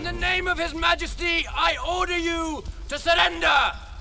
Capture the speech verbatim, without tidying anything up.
In the name of His Majesty, I order you to surrender!